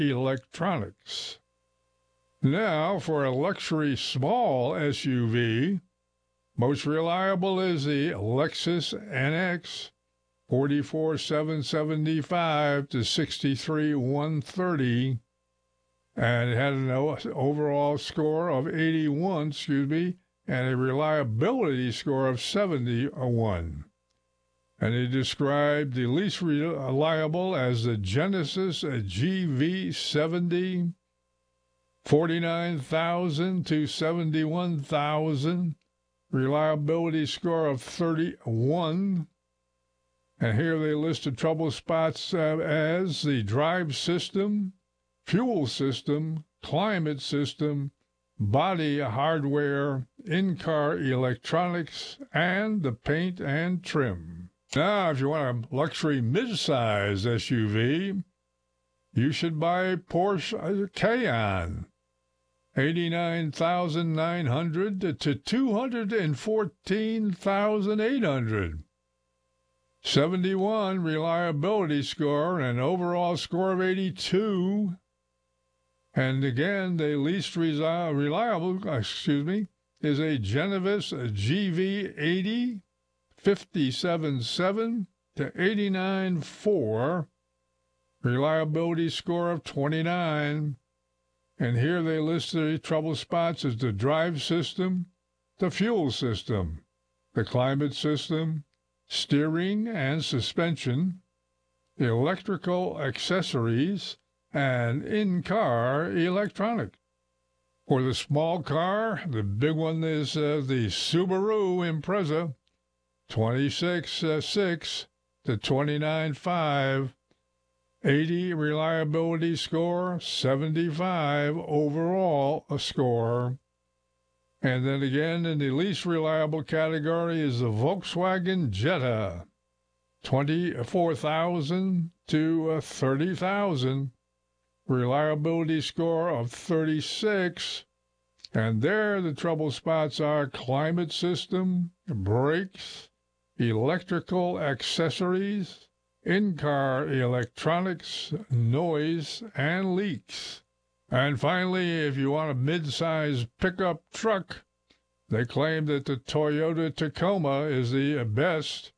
electronics. Now, for a luxury small SUV, most reliable is the Lexus NX, 44,775 to 63,130, and it had an overall score of 81, and a reliability score of 71. And he described the least reliable as the Genesis GV70, 49,000 to 71,000, reliability score of 31. And here they listed trouble spots as the drive system, fuel system, climate system, body hardware, in-car electronics, and the paint and trim. Now, if you want a luxury mid-size SUV, you should buy Porsche Cayenne, 89,900 to 214,800. 71 reliability score and an overall score of 82. And again, the least reliable, is a Genesis GV80, 57.7 to 89.4, reliability score of 29. And here they list the trouble spots as the drive system, the fuel system, the climate system, steering and suspension, electrical accessories, and in-car electronics. For the small car, the big one is the Subaru Impreza, 26.6 to 29.5, 80 reliability score, 75 overall score. And then again, in the least reliable category is the Volkswagen Jetta, 24,000 to 30,000, reliability score of 36. And there the trouble spots are climate system, brakes, electrical accessories, in-car electronics, noise, and leaks. And finally, if you want a mid-size pickup truck, they claim that the Toyota Tacoma is the best,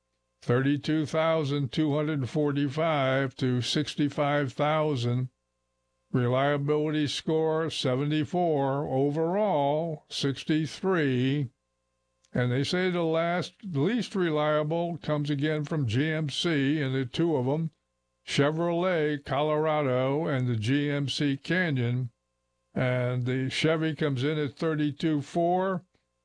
32,245 to 65,000. Reliability score 74, overall 63. And they say the least reliable comes again from GMC, and the two of them, Chevrolet Colorado and the GMC Canyon. And the Chevy comes in at 32.4,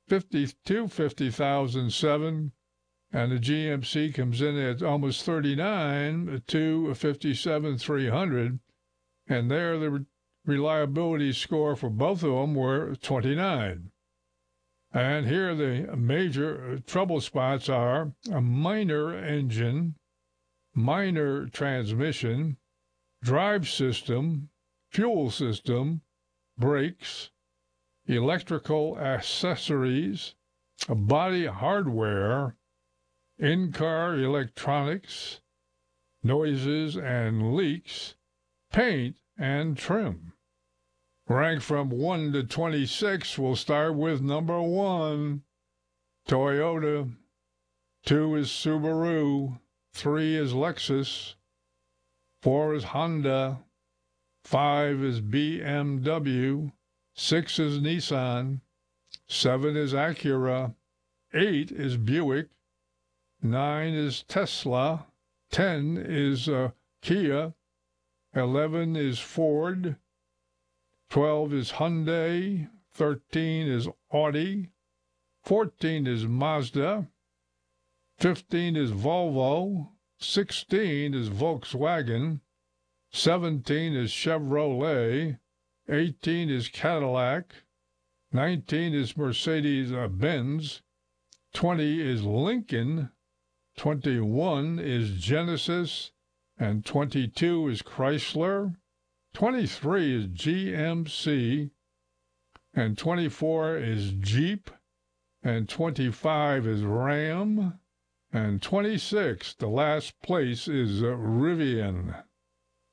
50,007, and the GMC comes in at almost 39 to 57,300. And there the reliability score for both of them were 29. And here the major trouble spots are a minor engine, minor transmission, drive system, fuel system, brakes, electrical accessories, body hardware, in-car electronics, noises and leaks, paint and trim. Ranked from 1 to 26, we'll start with number 1, Toyota. 2 is Subaru. 3 is Lexus. 4 is Honda. 5 is BMW. 6 is Nissan. 7 is Acura. 8 is Buick. 9 is Tesla. 10 is Kia. 11 is Ford. 12 is Hyundai. 13 is Audi. 14 is Mazda. 15 is Volvo. 16 is Volkswagen. 17 is Chevrolet. 18 is Cadillac. 19 is Mercedes-Benz. 20 is Lincoln. 21 is Genesis. And 22 is Chrysler. 23 is GMC. And 24 is Jeep. And 25 is Ram. And 26, the last place, is Rivian.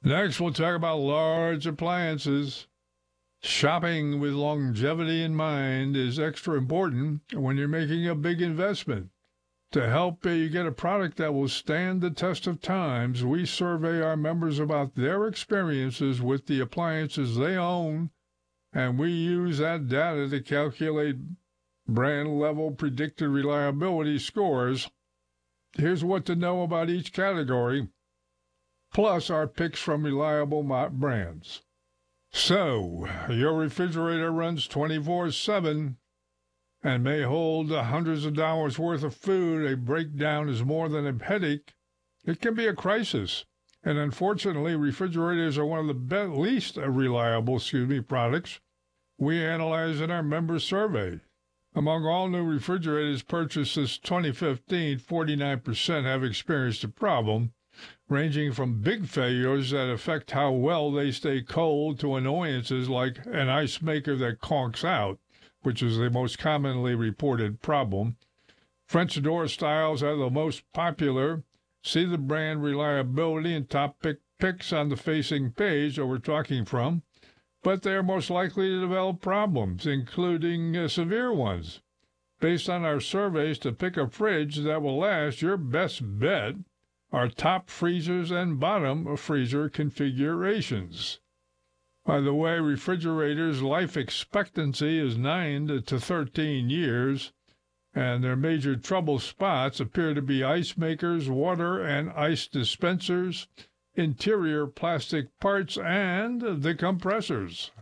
Next, we'll talk about large appliances. Shopping with longevity in mind is extra important when you're making a big investment. To help you get a product that will stand the test of times, we survey our members about their experiences with the appliances they own, and we use that data to calculate brand-level predicted reliability scores. Here's what to know about each category, plus our picks from reliable brands. So, your refrigerator runs 24/7 and may hold hundreds of dollars worth of food. A breakdown is more than a headache. It can be a crisis. And unfortunately, refrigerators are one of the least reliable products we analyze in our member survey. Among all new refrigerators purchased since 2015, 49% have experienced a problem, ranging from big failures that affect how well they stay cold to annoyances like an ice maker that conks out, which is the most commonly reported problem. French door styles are the most popular. See the brand reliability and top picks on the facing page that we're talking from, but they're most likely to develop problems, including severe ones. Based on our surveys to pick a fridge that will last, your best bet are top freezers and bottom freezer configurations. By the way, refrigerators' life expectancy is 9 to 13 years, and their major trouble spots appear to be ice makers, water and ice dispensers, interior plastic parts, and the compressors.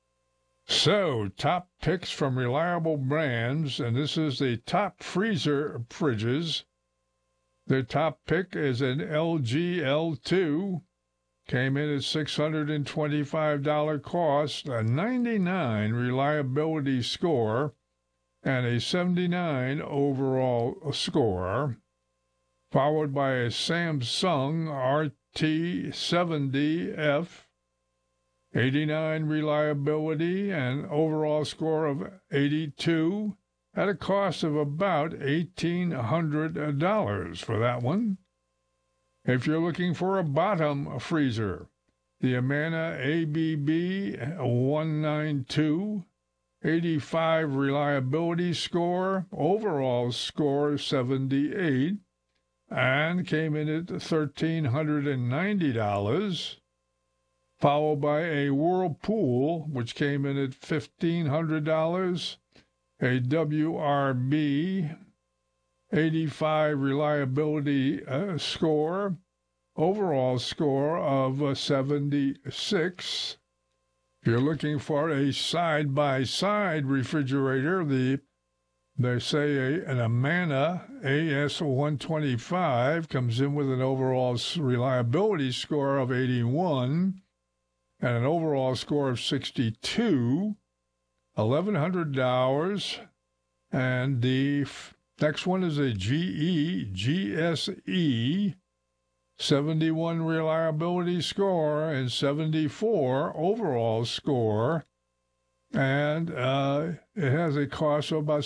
So, top picks from reliable brands, and this is the top freezer fridges. Their top pick is an LG L2. Came in at $625 cost, a 99 reliability score, and a 79 overall score, followed by a Samsung RT70F, 89 reliability and overall score of 82, at a cost of about $1,800 for that one. If you're looking for a bottom freezer, the Amana ABB 192, 85 reliability score, overall score 78, and came in at $1,390, followed by a Whirlpool, which came in at $1,500, a WRB 85 reliability score, overall score of 76. If you're looking for a side-by-side refrigerator, they say an Amana AS125 comes in with an overall reliability score of 81 and an overall score of 62, $1,100, and the next one is a GE GSE, 71 reliability score and 74 overall score, and it has a cost of about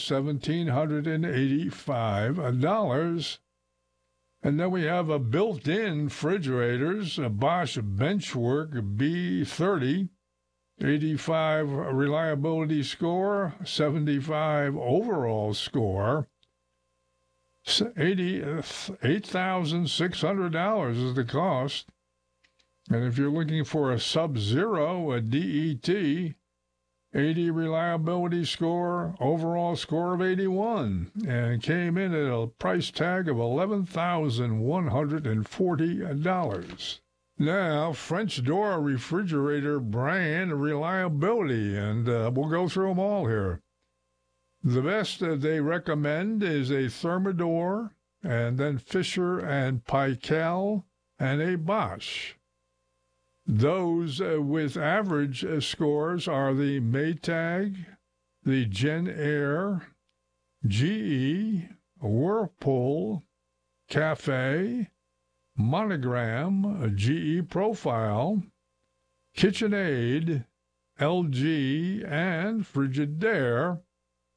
$1,785. And then we have a built-in refrigerators, a Bosch Benchwork B30, 85 reliability score, 75 overall score. $8,600 is the cost. And if you're looking for a Sub-Zero, a DET, 80 reliability score, overall score of 81, and came in at a price tag of $11,140. Now, French door refrigerator brand reliability, and we'll go through them all here. The best they recommend is a Thermador, and then Fisher and Paykel, and a Bosch. Those with average scores are the Maytag, the JennAir, GE, Whirlpool, Cafe, Monogram, GE Profile, KitchenAid, LG, and Frigidaire.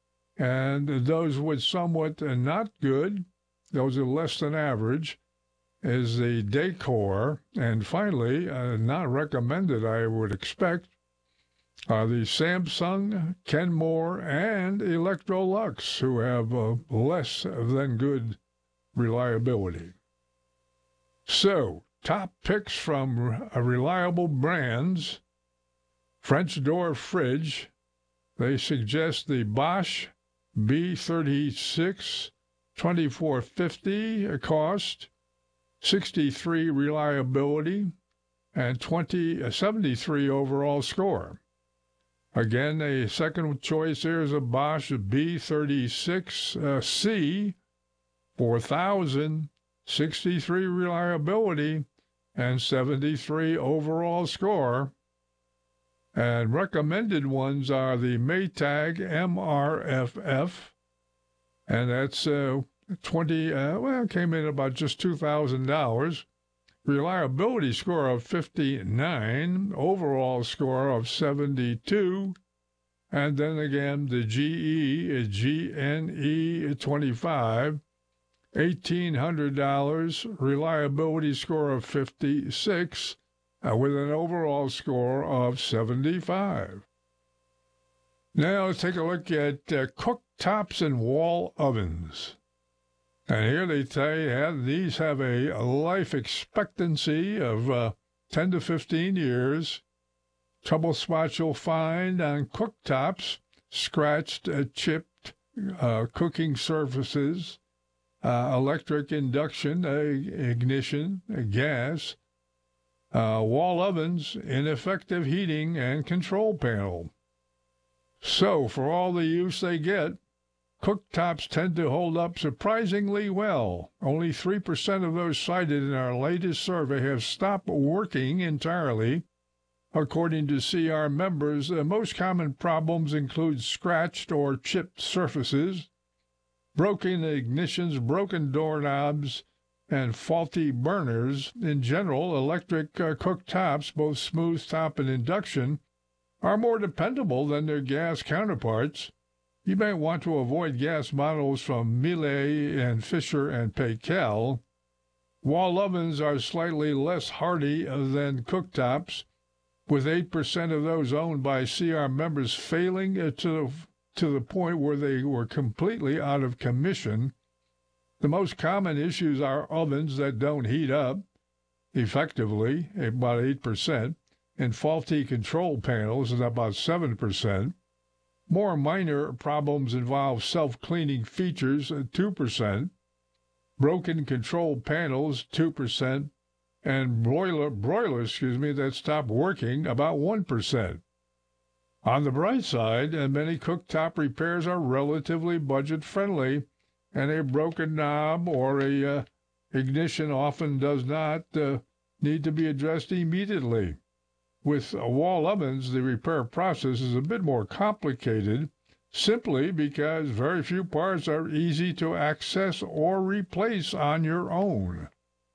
And those with somewhat not good, those are less than average, is the Decor. And finally, not recommended, I would expect, are the Samsung, Kenmore, and Electrolux, who have less than good reliability. So, top picks from reliable brands. French door fridge. They suggest the Bosch B36 2450 cost, 63 reliability, and 73 overall score. Again, a second choice here is a Bosch B36C, 4000, 63 reliability, and 73 overall score. And recommended ones are the Maytag MRFF, and that's came in about just $2,000. Reliability score of 59, overall score of 72, and then again the GE GNE 25, $1,800, reliability score of 56, with an overall score of 75. Now let's take a look at cooktops and wall ovens. And here they tell you these have a life expectancy of 10 to 15 years. Trouble spots you'll find on cooktops, scratched, chipped cooking surfaces, electric induction, ignition, gas, wall ovens, ineffective heating, and control panel. So, for all the use they get, cooktops tend to hold up surprisingly well. Only 3% of those cited in our latest survey have stopped working entirely. According to CR members, the most common problems include scratched or chipped surfaces, broken ignitions, broken doorknobs, and faulty burners. In general, electric cooktops, both smooth top and induction, are more dependable than their gas counterparts. You may want to avoid gas models from Miele and Fisher and Paykel. Wall ovens are slightly less hardy than cooktops, with 8% of those owned by CR members failing to the point where they were completely out of commission. The most common issues are ovens that don't heat up effectively, about 8%, and faulty control panels, about 7%. More minor problems involve self-cleaning features, 2%, broken control panels, 2%, and broilers that stop working, about 1%. On the bright side, many cooktop repairs are relatively budget-friendly, and a broken knob or a ignition often does not need to be addressed immediately. With wall ovens, the repair process is a bit more complicated, simply because very few parts are easy to access or replace on your own.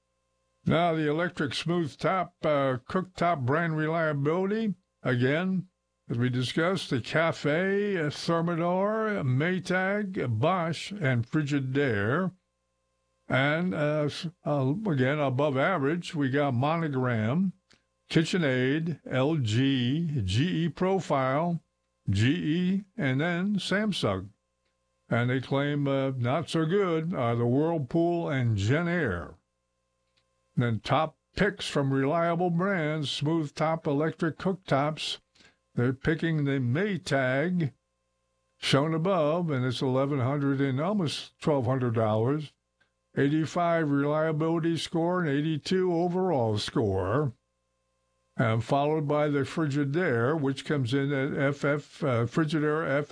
Now, the electric smooth top cooktop brand reliability, again, as we discussed, the Cafe, Thermador, Maytag, Bosch, and Frigidaire. And again, above average, we got Monogram, KitchenAid, LG, GE Profile, GE, and then Samsung. And they claim not so good are the Whirlpool and Genair. Then top picks from reliable brands, smooth top electric cooktops. They're picking the Maytag, shown above, and it's $1,100 and almost $1,200. 85 reliability score and 82 overall score. And followed by the Frigidaire, which comes in at Frigidaire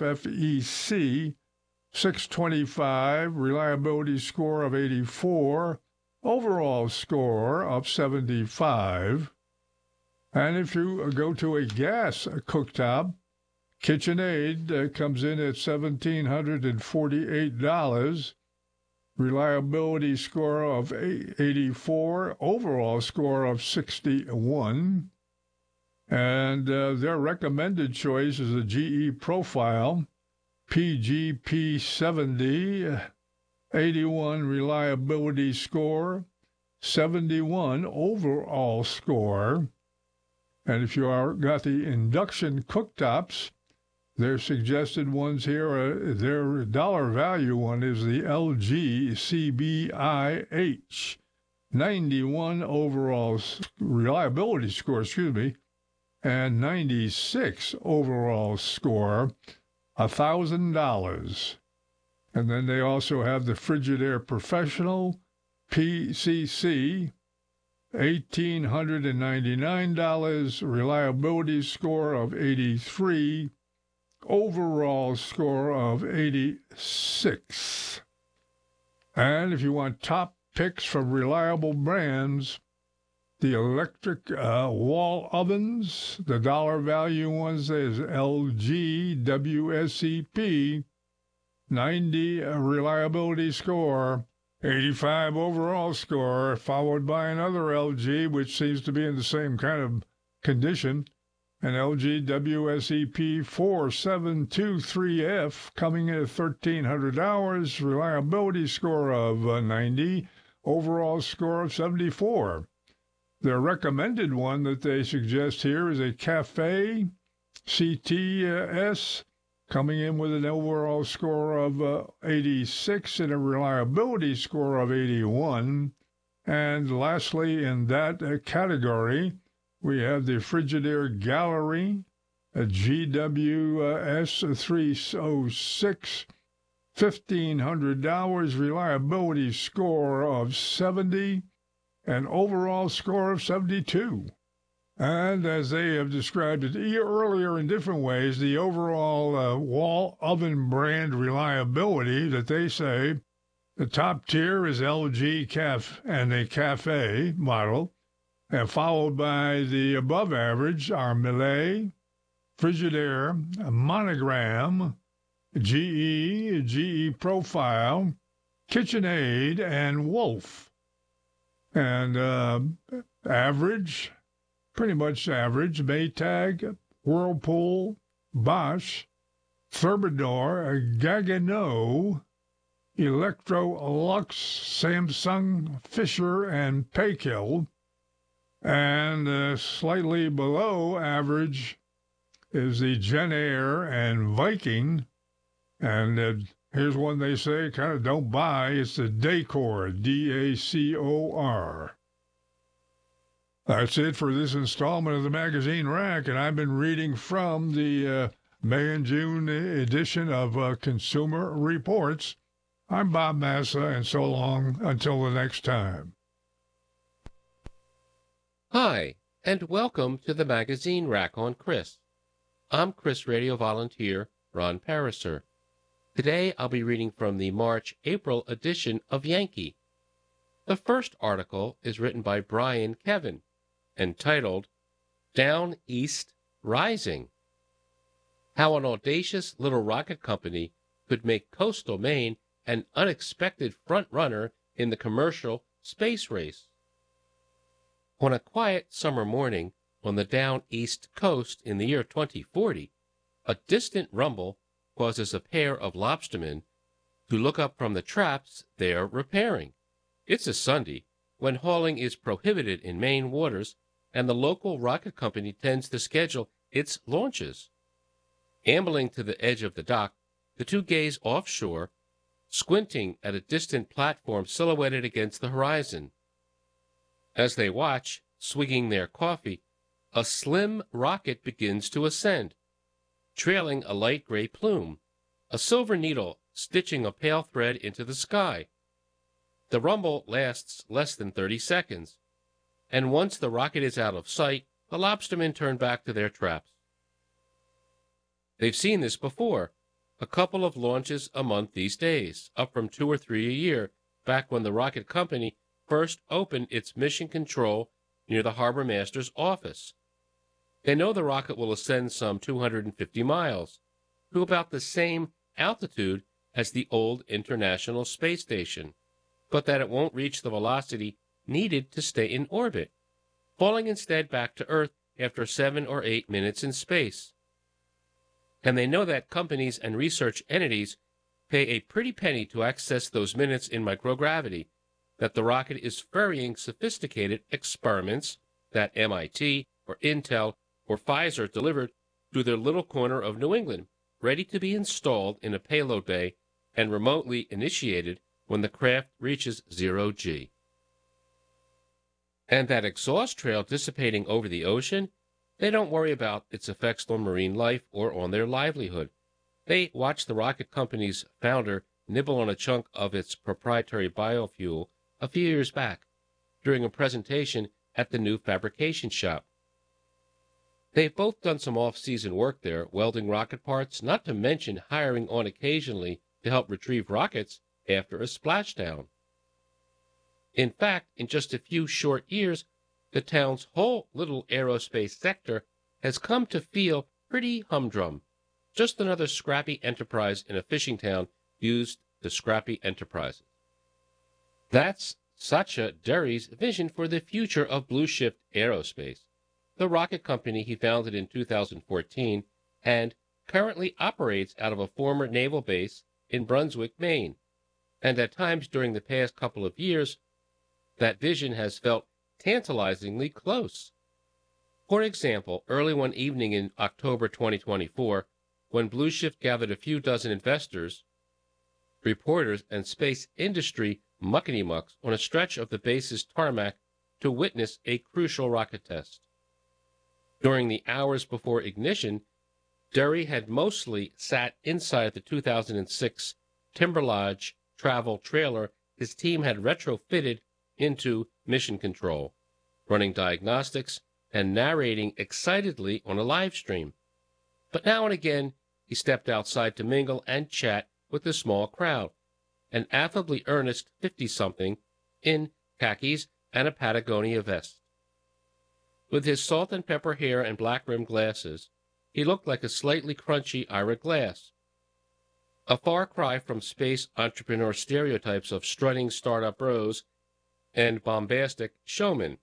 FFEC, 625, reliability score of 84, overall score of 75. And if you go to a gas cooktop, KitchenAid comes in at $1,748, reliability score of 84, overall score of 61. And their recommended choice is a GE Profile, PGP70, 81 reliability score, 71 overall score. And if you got the induction cooktops, their suggested ones here, their dollar value one is the LG CBIH. 91 overall reliability score, and 96 overall score, $1,000. And then they also have the Frigidaire Professional PCC, $1,899, reliability score of 83, overall score of 86. And if you want top picks from reliable brands, the electric wall ovens, the dollar value ones is LG WSEP, 90 reliability score, 85 overall score, followed by another LG, which seems to be in the same kind of condition, an LG WSEP 4723F coming in at $1,300, reliability score of 90, overall score of 74. The recommended one that they suggest here is a Cafe CTS, coming in with an overall score of 86 and a reliability score of 81. And lastly, in that category, we have the Frigidaire Gallery, a GWS 306, $1,500, reliability score of 70, and overall score of 72. And as they have described it earlier in different ways, the overall wall oven brand reliability that they say, the top tier is LG and the Cafe model, and followed by the above average are Miele, Frigidaire, Monogram, GE Profile, KitchenAid, and Wolf. And average, pretty much average, Maytag, Whirlpool, Bosch, Thermador, Gaggenau, Electrolux, Samsung, Fisher, and Paykel. And slightly below average is the Genair and Viking. And here's one they say kind of don't buy. It's the Dacor, D-A-C-O-R. That's it for this installment of the Magazine Rack, and I've been reading from the May and June edition of Consumer Reports. I'm Bob Massa, and so long until the next time. Hi, and welcome to the Magazine Rack on Chris. I'm Chris radio volunteer Ron Pariser. Today I'll be reading from the March-April edition of Yankee. The first article is written by Brian Kevin, entitled Down East Rising. How an audacious little rocket company could make coastal Maine an unexpected front-runner in the commercial space race. On a quiet summer morning on the down east coast in the year 2040, a distant rumble causes a pair of lobstermen to look up from the traps they're repairing. It's a Sunday, when hauling is prohibited in Maine waters, and the local rocket company tends to schedule its launches. Ambling to the edge of the dock, the two gaze offshore, squinting at a distant platform silhouetted against the horizon. As they watch, swigging their coffee, a slim rocket begins to ascend, trailing a light gray plume, a silver needle stitching a pale thread into the sky. The rumble lasts less than 30 seconds, and once the rocket is out of sight, the lobstermen turn back to their traps. They've seen this before, a couple of launches a month these days, up from 2 or 3 a year, back when the rocket company first opened its mission control near the harbor master's office. They know the rocket will ascend some 250 miles, to about the same altitude as the old International Space Station, but that it won't reach the velocity needed to stay in orbit, falling instead back to Earth after 7 or 8 minutes in space. And they know that companies and research entities pay a pretty penny to access those minutes in microgravity, that the rocket is ferrying sophisticated experiments that MIT or Intel or Pfizer delivered to their little corner of New England, ready to be installed in a payload bay and remotely initiated when the craft reaches zero-G. And that exhaust trail dissipating over the ocean, they don't worry about its effects on marine life or on their livelihood. They watch the rocket company's founder nibble on a chunk of its proprietary biofuel a few years back during a presentation at the new fabrication shop. They've both done some off-season work there, welding rocket parts, not to mention hiring on occasionally to help retrieve rockets after a splashdown. In fact, in just a few short years, the town's whole little aerospace sector has come to feel pretty humdrum. Just another scrappy enterprise in a fishing town used to scrappy enterprises. That's Satya Derry's vision for the future of Blue Shift Aerospace, the rocket company he founded in 2014 and currently operates out of a former naval base in Brunswick, Maine. And at times during the past couple of years, that vision has felt tantalizingly close. For example, early one evening in October 2024, when Blue Shift gathered a few dozen investors, reporters, and space industry muckety-mucks on a stretch of the base's tarmac to witness a crucial rocket test. During the hours before ignition, Derry had mostly sat inside the 2006 Timber Lodge travel trailer his team had retrofitted into mission control, running diagnostics and narrating excitedly on a live stream. But now and again, he stepped outside to mingle and chat with the small crowd, an affably earnest 50-something in khakis and a Patagonia vest. With his salt and pepper hair and black-rimmed glasses, he looked like a slightly crunchy Ira Glass, a far cry from space entrepreneur stereotypes of strutting startup bros and bombastic showmen.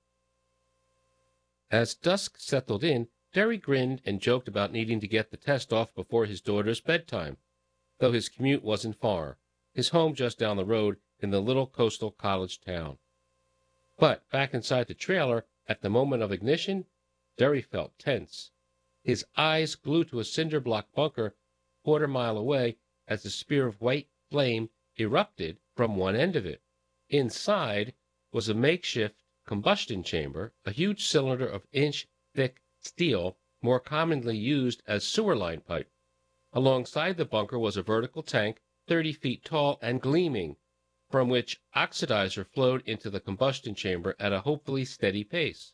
As dusk settled in, Derry grinned and joked about needing to get the test off before his daughter's bedtime, though his commute wasn't far, his home just down the road in the little coastal college town. But back inside the trailer, at the moment of ignition, Derry felt tense, his eyes glued to a cinder block bunker quarter-mile away as a spear of white flame erupted from one end of it. Inside was a makeshift combustion chamber, a huge cylinder of inch-thick steel, more commonly used as sewer line pipe. Alongside the bunker was a vertical tank, 30 feet tall and gleaming, from which oxidizer flowed into the combustion chamber at a hopefully steady pace.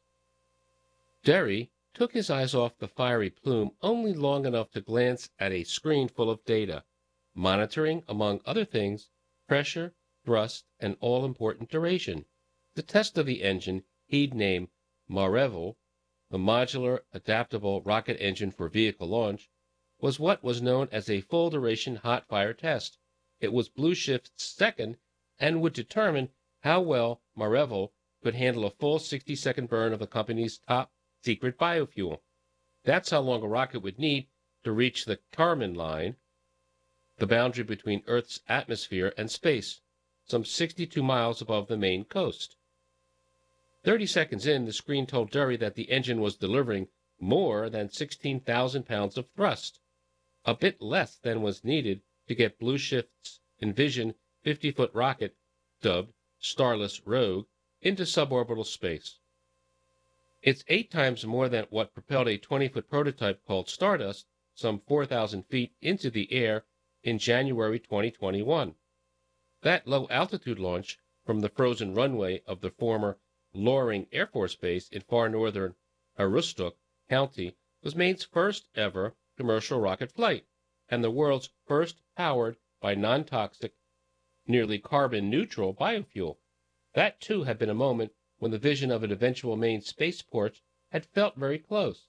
Derry took his eyes off the fiery plume only long enough to glance at a screen full of data, monitoring, among other things, pressure, thrust, and all-important duration. The test of the engine he'd named MAREVEL, the Modular Adaptable Rocket Engine for Vehicle Launch, was what was known as a full-duration hot-fire test. It was Blue Shift's second and would determine how well MAREVEL could handle a full 60-second burn of the company's top-secret biofuel. That's how long a rocket would need to reach the Kármán line, the boundary between Earth's atmosphere and space, some 62 miles above the Maine coast. 30 seconds in, the screen told Derry that the engine was delivering more than 16,000 pounds of thrust, a bit less than was needed to get Blue Shift's envisioned 50-foot rocket, dubbed Starless Rogue, into suborbital space. It's 8 times more than what propelled a 20-foot prototype called Stardust some 4,000 feet into the air in January 2021. That low-altitude launch from the frozen runway of the former Loring Air Force Base in far northern Aroostook County was Maine's first ever commercial rocket flight, and the world's first powered by non-toxic, nearly carbon-neutral biofuel. That, too, had been a moment when the vision of an eventual Maine spaceport had felt very close.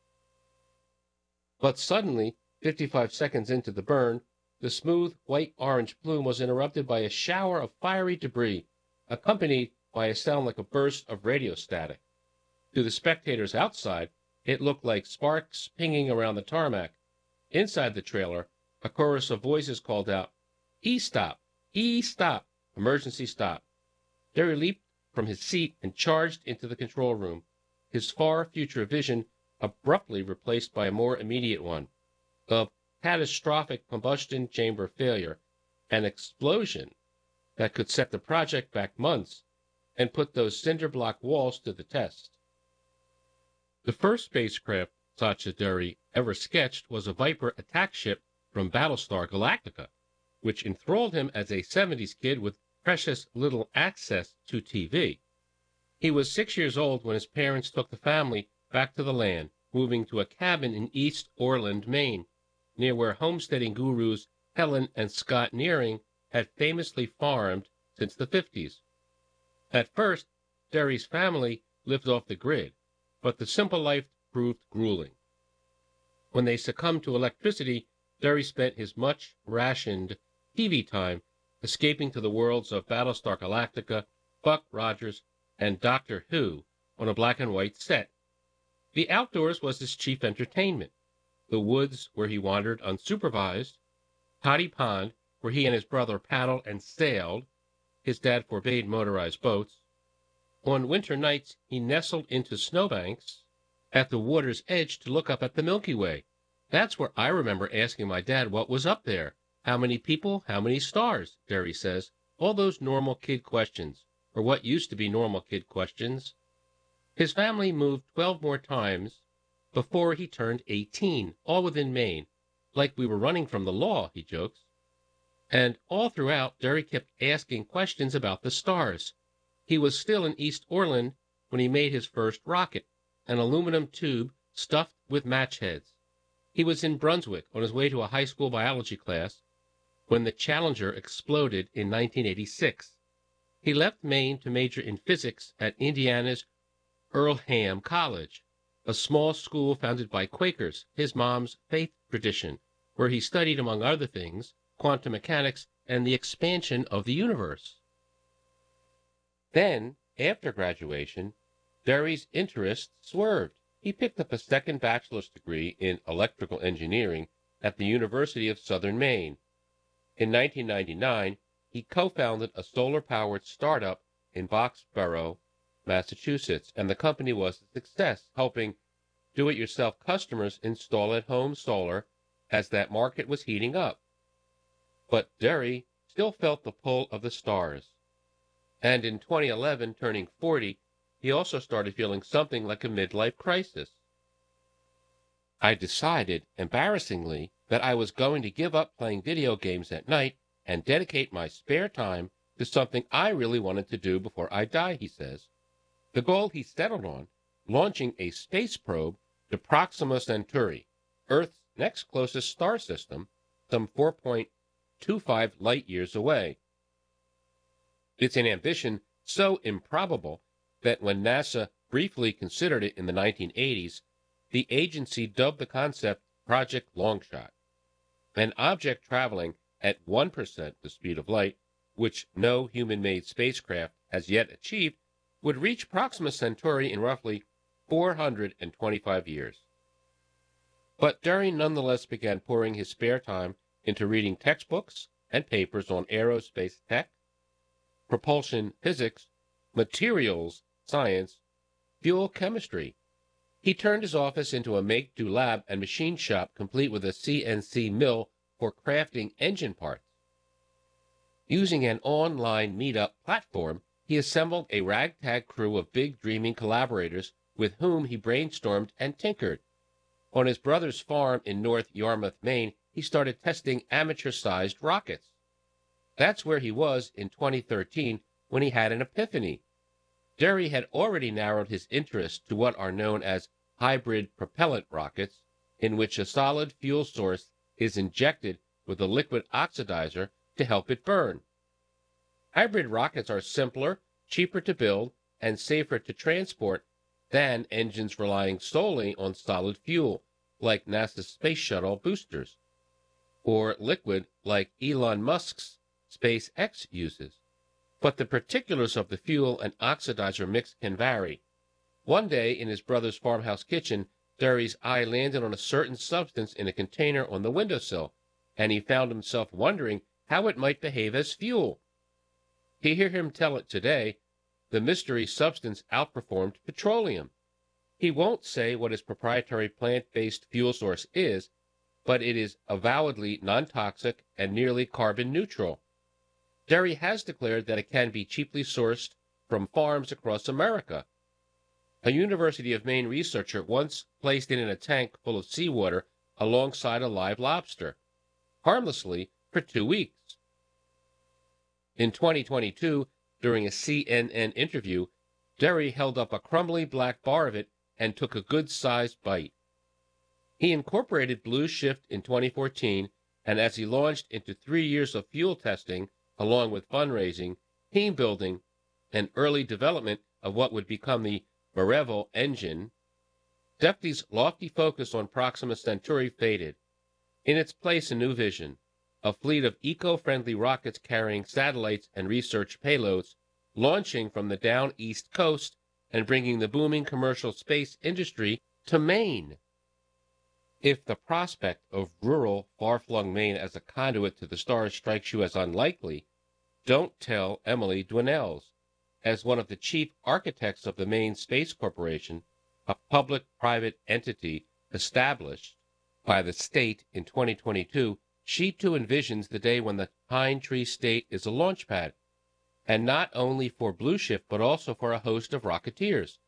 But suddenly, 55 seconds into the burn, the smooth white-orange plume was interrupted by a shower of fiery debris, accompanied by a sound like a burst of radio static. To the spectators outside, it looked like sparks pinging around the tarmac. Inside the trailer, a chorus of voices called out, "E-stop! E-stop! Emergency stop!" Derry leaped from his seat and charged into the control room, his far future vision abruptly replaced by a more immediate one of catastrophic combustion chamber failure, an explosion that could set the project back months and put those cinder block walls to the test. The first spacecraft Sacha Derry ever sketched was a Viper attack ship from Battlestar Galactica, which enthralled him as a 70s kid with precious little access to TV. He was 6 years old when his parents took the family back to the land, moving to a cabin in East Orland, Maine, near where homesteading gurus Helen and Scott Nearing had famously farmed since the 50s. At first, Derry's family lived off the grid, but the simple life proved grueling. When they succumbed to electricity, Derry spent his much-rationed TV time escaping to the worlds of Battlestar Galactica, Buck Rogers, and Doctor Who on a black-and-white set. The outdoors was his chief entertainment. The woods where he wandered unsupervised, Toddy Pond, where he and his brother paddled and sailed. His dad forbade motorized boats. On winter nights, he nestled into snowbanks at the water's edge to look up at the Milky Way. That's where I remember asking my dad what was up there. How many people, how many stars, Derry says. All those normal kid questions, or what used to be normal kid questions. His family moved 12 more times before he turned 18, all within Maine. Like we were running from the law, he jokes. And all throughout, Derry kept asking questions about the stars. He was still in East Orland when he made his first rocket, an aluminum tube stuffed with match heads. He was in Brunswick on his way to a high school biology class when the Challenger exploded in 1986. He left Maine to major in physics at Indiana's Earlham College, a small school founded by Quakers, his mom's faith tradition, where he studied, among other things, quantum mechanics and the expansion of the universe. Then, after graduation, Derry's interest swerved. He picked up a second bachelor's degree in electrical engineering at the University of Southern Maine. In 1999, he co-founded a solar-powered startup in Boxborough, Massachusetts, and the company was a success, helping do-it-yourself customers install at-home solar as that market was heating up. But Derry still felt the pull of the stars. And in 2011, turning 40, he also started feeling something like a midlife crisis. I decided, embarrassingly, that I was going to give up playing video games at night and dedicate my spare time to something I really wanted to do before I die, he says. The goal he settled on, launching a space probe to Proxima Centauri, Earth's next closest star system, some 4.25 light-years away. It's an ambition so improbable that when NASA briefly considered it in the 1980s, the agency dubbed the concept Project Longshot. An object traveling at 1% the speed of light, which no human-made spacecraft has yet achieved, would reach Proxima Centauri in roughly 425 years. But Derry nonetheless began pouring his spare time into reading textbooks and papers on aerospace tech, propulsion physics, materials science, fuel chemistry. He turned his office into a make-do lab and machine shop complete with a CNC mill for crafting engine parts. Using an online meetup platform, he assembled a ragtag crew of big dreaming collaborators with whom he brainstormed and tinkered. On his brother's farm in North Yarmouth, Maine, he started testing amateur-sized rockets. That's where he was in 2013 when he had an epiphany. Derry had already narrowed his interest to what are known as hybrid propellant rockets, in which a solid fuel source is injected with a liquid oxidizer to help it burn. Hybrid rockets are simpler, cheaper to build, and safer to transport than engines relying solely on solid fuel, like NASA's Space Shuttle boosters, or liquid like Elon Musk's SpaceX uses. But the particulars of the fuel and oxidizer mix can vary. One day, in his brother's farmhouse kitchen, Derry's eye landed on a certain substance in a container on the windowsill, and he found himself wondering how it might behave as fuel. To hear him tell it today, the mystery substance outperformed petroleum. He won't say what his proprietary plant-based fuel source is, but it is avowedly non-toxic and nearly carbon neutral. Dairy has declared that it can be cheaply sourced from farms across America. A University of Maine researcher once placed it in a tank full of seawater alongside a live lobster, harmlessly for 2 weeks. In 2022, during a CNN interview, Derry held up a crumbly black bar of it and took a good-sized bite. He incorporated Blue Shift in 2014, and as he launched into 3 years of fuel testing, along with fundraising, team building, and early development of what would become the Marevo engine, Defty's lofty focus on Proxima Centauri faded. In its place, a new vision, a fleet of eco-friendly rockets carrying satellites and research payloads, launching from the down east coast and bringing the booming commercial space industry to Maine. If the prospect of rural, far-flung Maine as a conduit to the stars strikes you as unlikely, don't tell Emily Dwinells. As one of the chief architects of the Maine Space Corporation, a public-private entity established by the state in 2022, she too envisions the day when the Pine Tree State is a launch pad, and not only for Blue Shift but also for a host of Rocketeers.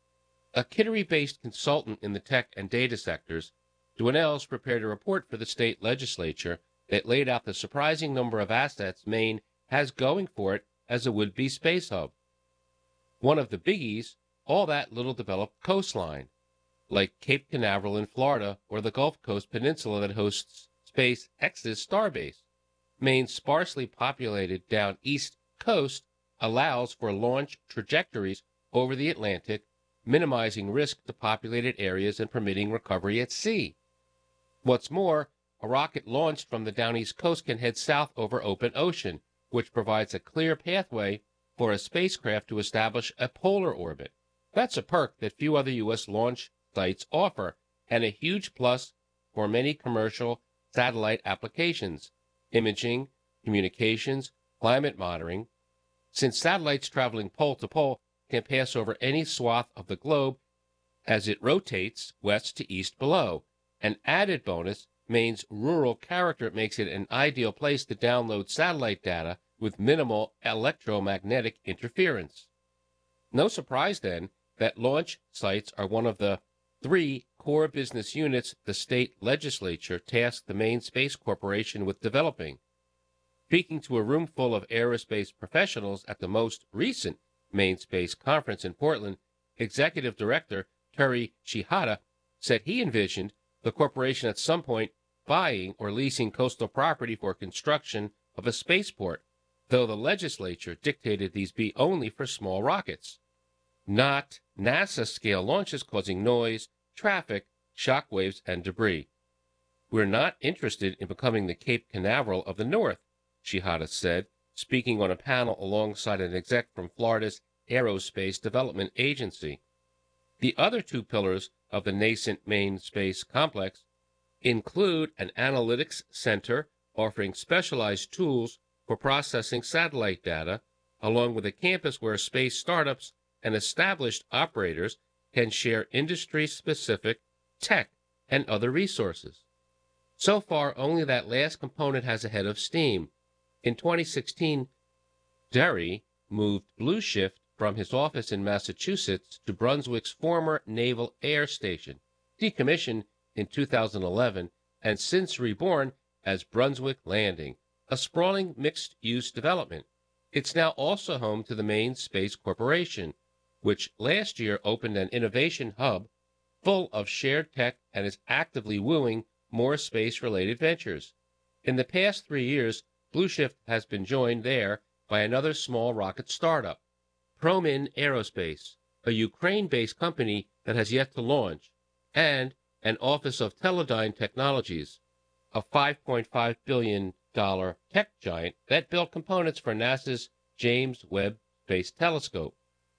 A Kittery-based consultant in the tech and data sectors, Dwinells prepared a report for the state legislature that laid out the surprising number of assets Maine has going for it as a would-be space hub. One of the biggies, all that little developed coastline, like Cape Canaveral in Florida or the Gulf Coast Peninsula that hosts SpaceX's Starbase. Maine's sparsely populated down east coast allows for launch trajectories over the Atlantic, minimizing risk to populated areas and permitting recovery at sea. What's more, a rocket launched from the down east coast can head south over open ocean, which provides a clear pathway for a spacecraft to establish a polar orbit. That's a perk that few other U.S. launch sites offer, and a huge plus for many commercial satellite applications, imaging, communications, climate monitoring, since satellites traveling pole to pole can pass over any swath of the globe as it rotates west to east below. An added bonus, Maine's rural character makes it an ideal place to download satellite data with minimal electromagnetic interference. No surprise, then, that launch sites are one of the 3 core business units the state legislature tasked the Maine Space Corporation with developing. Speaking to a room full of aerospace professionals at the most recent Maine Space Conference in Portland, Executive Director Terry Chihata said he envisioned the corporation at some point buying or leasing coastal property for construction of a spaceport, though the legislature dictated these be only for small rockets, not NASA-scale launches causing noise, traffic, shock waves, and debris. We're not interested in becoming the Cape Canaveral of the North, Chihata said, speaking on a panel alongside an exec from Florida's Aerospace Development Agency. The other 2 pillars of the nascent Maine Space Complex include an analytics center offering specialized tools for processing satellite data, along with a campus where space startups and established operators can share industry-specific tech and other resources. So far, only that last component has a head of steam. In 2016, Derry moved Blue Shift from his office in Massachusetts to Brunswick's former Naval Air Station, decommissioned in 2011 and since reborn as Brunswick Landing, a sprawling mixed-use development. It's now also home to the Maine Space Corporation, which last year opened an innovation hub full of shared tech and is actively wooing more space-related ventures. In the past 3 years, Blue Shift has been joined there by another small rocket startup, Promin Aerospace, a Ukraine-based company that has yet to launch, and an Office of Teledyne Technologies, a $5.5 billion tech giant that built components for NASA's James Webb Space Telescope.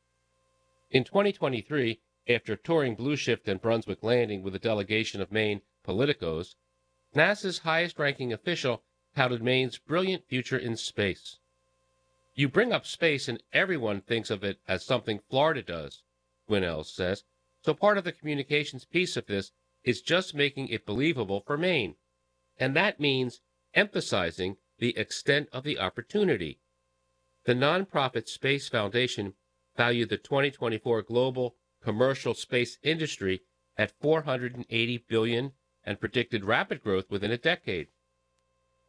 In 2023, after touring Blue Shift and Brunswick Landing with a delegation of Maine politicos, NASA's highest-ranking official touted Maine's brilliant future in space. You bring up space and everyone thinks of it as something Florida does, Gwinnell says, so part of the communications piece of this is just making it believable for Maine. And that means emphasizing the extent of the opportunity. The nonprofit Space Foundation valued the 2024 global commercial space industry at $480 billion and predicted rapid growth within a decade.